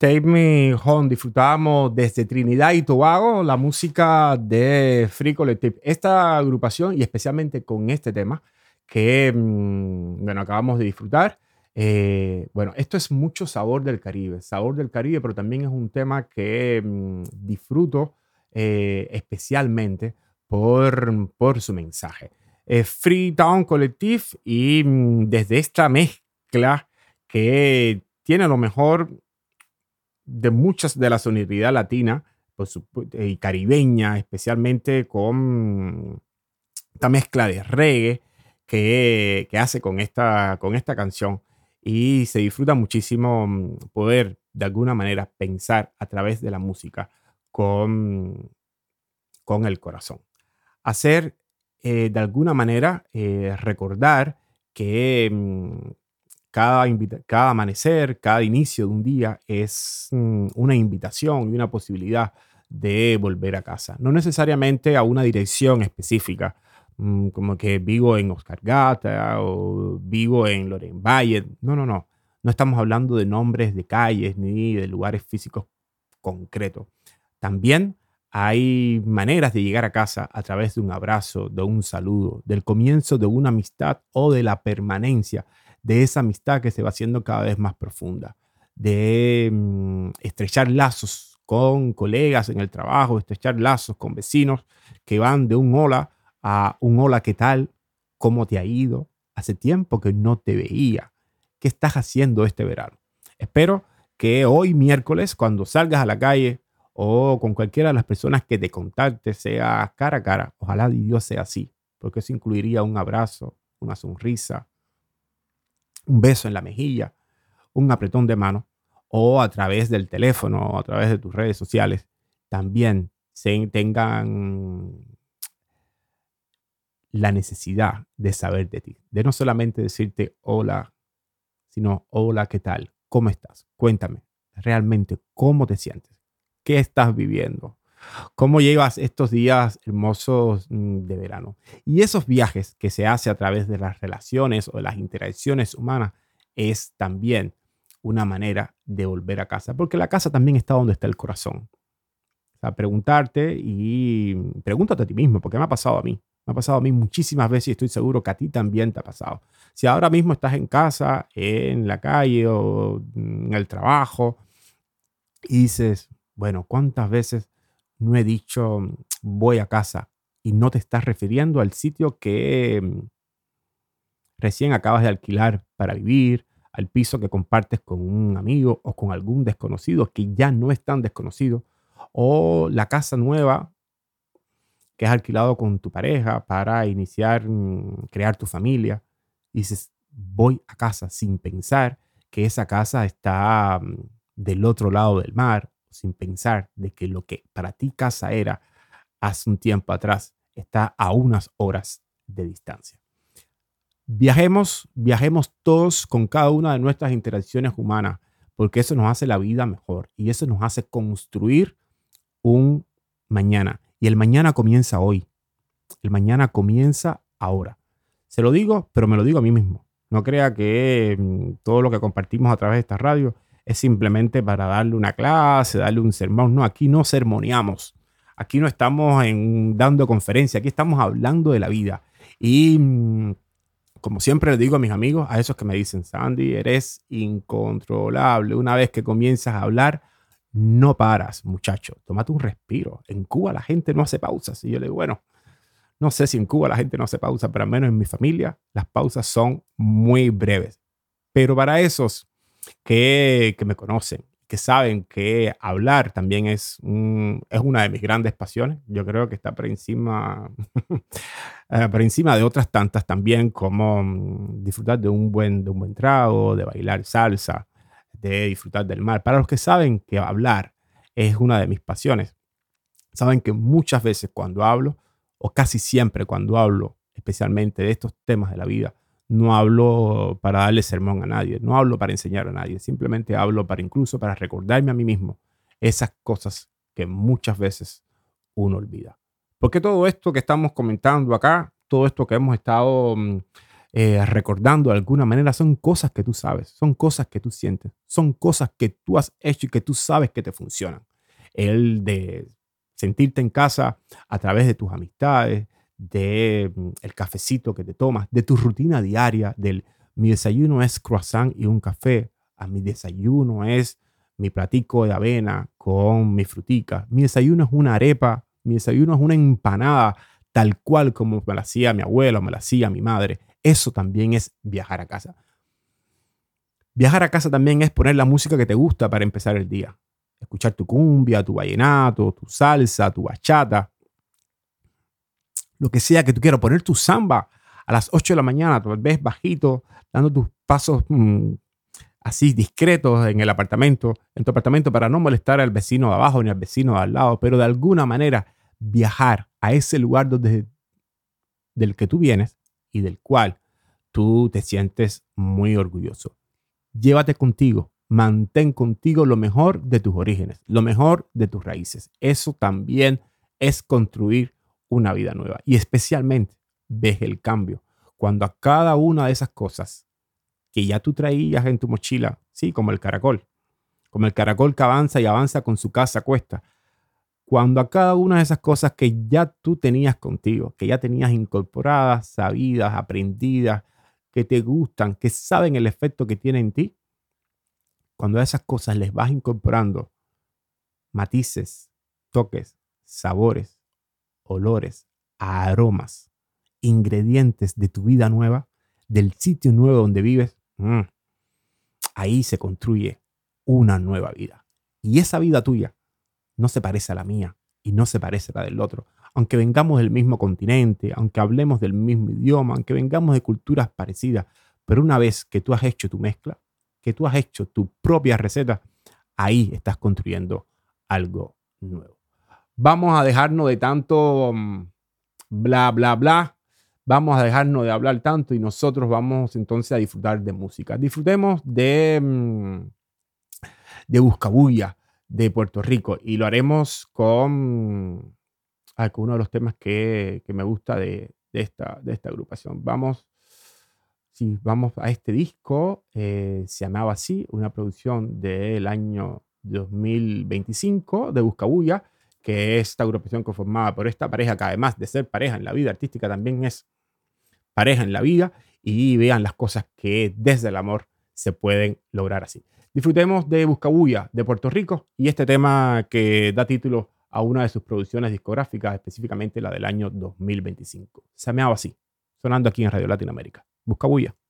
Take Me Home. Disfrutábamos desde Trinidad y Tobago la música de Free Collective. Esta agrupación, y especialmente con este tema que, bueno, acabamos de disfrutar. Bueno, esto es mucho sabor del Caribe, pero también es un tema que disfruto especialmente por su mensaje. Freetown Collective y desde esta mezcla que tiene lo mejor de muchas de la sonoridad latina y caribeña, especialmente con esta mezcla de reggae que hace con esta canción. Y se disfruta muchísimo poder, de alguna manera, pensar a través de la música con, con el corazón. Hacer, de alguna manera, recordar que cada amanecer, cada inicio de un día es una invitación y una posibilidad de volver a casa. No necesariamente a una dirección específica, como que vivo en Oscar Gata o vivo en Loren Valle. No, no, no. No estamos hablando de nombres de calles ni de lugares físicos concretos. También hay maneras de llegar a casa a través de un abrazo, de un saludo, del comienzo de una amistad o de la permanencia de esa amistad que se va haciendo cada vez más profunda, de estrechar lazos con colegas en el trabajo, estrechar lazos con vecinos que van de un hola a un hola, ¿qué tal? ¿Cómo te ha ido? Hace tiempo que no te veía. ¿Qué estás haciendo este verano? Espero que hoy miércoles, cuando salgas a la calle o con cualquiera de las personas que te contacte, sea cara a cara. Ojalá Dios sea así, porque eso incluiría un abrazo, una sonrisa, un beso en la mejilla, un apretón de mano, o a través del teléfono, o a través de tus redes sociales, también tengan la necesidad de saber de ti, de no solamente decirte hola, sino hola, ¿qué tal? ¿Cómo estás? Cuéntame realmente cómo te sientes, qué estás viviendo, cómo llevas estos días hermosos de verano. Y esos viajes que se hace a través de las relaciones o de las interacciones humanas es también una manera de volver a casa, porque la casa también está donde está el corazón. O sea, preguntarte y pregúntate a ti mismo, porque me ha pasado a mí. Me ha pasado a mí muchísimas veces y estoy seguro que a ti también te ha pasado. Si ahora mismo estás en casa, en la calle o en el trabajo y dices, bueno, ¿cuántas veces no he dicho voy a casa y no te estás refiriendo al sitio que recién acabas de alquilar para vivir, al piso que compartes con un amigo o con algún desconocido que ya no es tan desconocido, o la casa nueva que has alquilado con tu pareja para iniciar, crear tu familia? Dices, voy a casa sin pensar que esa casa está del otro lado del mar, sin pensar de que lo que para ti casa era hace un tiempo atrás está a unas horas de distancia. Viajemos todos con cada una de nuestras interacciones humanas, porque eso nos hace la vida mejor y eso nos hace construir un mañana. Y el mañana comienza hoy. El mañana comienza ahora. Se lo digo, pero me lo digo a mí mismo. No crea que todo lo que compartimos a través de esta radio es simplemente para darle una clase, darle un sermón. No, aquí no sermoneamos. Aquí no estamos dando conferencia. Aquí estamos hablando de la vida. Y como siempre le digo a mis amigos, a esos que me dicen, Sandy, eres incontrolable. Una vez que comienzas a hablar, no paras, muchacho. Tómate un respiro. En Cuba la gente no hace pausas. Y yo le digo, bueno, no sé si en Cuba la gente no hace pausa, pero al menos en mi familia las pausas son muy breves. Pero para esos que me conocen, que saben que hablar también es una de mis grandes pasiones, yo creo que está por encima, por encima de otras tantas también, como disfrutar de un buen trago, de bailar salsa, de disfrutar del mar. Para los que saben que hablar es una de mis pasiones, saben que muchas veces cuando hablo, o casi siempre cuando hablo, especialmente de estos temas de la vida, no hablo para darle sermón a nadie, no hablo para enseñar a nadie, simplemente hablo para incluso para recordarme a mí mismo esas cosas que muchas veces uno olvida. Porque todo esto que estamos comentando acá, todo esto que hemos estado recordando de alguna manera, son cosas que tú sabes, son cosas que tú sientes, son cosas que tú has hecho y que tú sabes que te funcionan. El de sentirte en casa a través de tus amistades, de el cafecito que te tomas, de tu rutina diaria, del mi desayuno es croissant y un café, a mi desayuno es mi platico de avena con mi frutica, mi desayuno es una arepa, mi desayuno es una empanada, tal cual como me la hacía mi abuelo, me la hacía mi madre. Eso también es viajar a casa. Viajar a casa también es poner la música que te gusta para empezar el día. Escuchar tu cumbia, tu vallenato, tu salsa, tu bachata, lo que sea que tú quieras. Poner tu samba a las 8 de la mañana, tal vez bajito, dando tus pasos así discretos en el apartamento, en tu apartamento, para no molestar al vecino de abajo ni al vecino de al lado, pero de alguna manera viajar a ese lugar del que tú vienes y del cual tú te sientes muy orgulloso. Llévate contigo, mantén contigo lo mejor de tus orígenes, lo mejor de tus raíces. Eso también es construir una vida nueva. Y especialmente ves el cambio cuando a cada una de esas cosas que ya tú traías en tu mochila, sí, como el caracol que avanza y avanza con su casa a cuesta, cuando a cada una de esas cosas que ya tú tenías contigo, que ya tenías incorporadas, sabidas, aprendidas, que te gustan, que saben el efecto que tiene en ti, cuando a esas cosas les vas incorporando matices, toques, sabores, olores, aromas, ingredientes de tu vida nueva, del sitio nuevo donde vives, ahí se construye una nueva vida. Y esa vida tuya no se parece a la mía y no se parece a la del otro. Aunque vengamos del mismo continente, aunque hablemos del mismo idioma, aunque vengamos de culturas parecidas, pero una vez que tú has hecho tu mezcla, que tú has hecho tu propia receta, ahí estás construyendo algo nuevo. Vamos a dejarnos de tanto bla, bla, bla. Vamos a dejarnos de hablar tanto y nosotros vamos entonces a disfrutar de música. Disfrutemos de Buscabulla de Puerto Rico y lo haremos con uno de los temas que me gusta de esta agrupación. Vamos a este disco, se llamaba así, una producción del año 2025 de Buscabulla, que es esta agrupación conformada por esta pareja que además de ser pareja en la vida artística también es pareja en la vida, y vean las cosas que desde el amor se pueden lograr así. Disfrutemos de Buscabulla de Puerto Rico y este tema que da título a una de sus producciones discográficas, específicamente la del año 2025. Se llamaba así, sonando aquí en Radio Latinoamérica. Buscabulla.